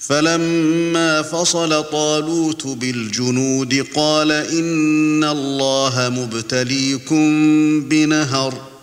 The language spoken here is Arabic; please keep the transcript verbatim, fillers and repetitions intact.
فلما فصل طالوت بالجنود قال إن الله مبتليكم بنهر